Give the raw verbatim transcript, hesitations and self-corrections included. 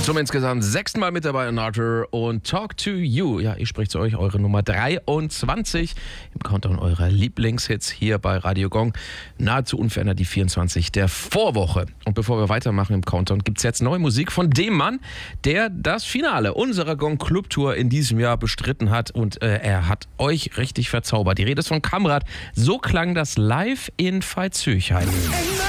Zum insgesamt sechsten Mal mit dabei in Arthur und Talk to You. Ja, ich spreche zu euch, eure Nummer dreiundzwanzig im Countdown eurer Lieblingshits hier bei Radio Gong. Nahezu unverändert die vierundzwanzig der Vorwoche. Und bevor wir weitermachen im Countdown, gibt es jetzt neue Musik von dem Mann, der das Finale unserer Gong Club Tour in diesem Jahr bestritten hat. Und äh, er hat euch richtig verzaubert. Die Rede ist von Kamrat. So klang das live in Veitshöchheim.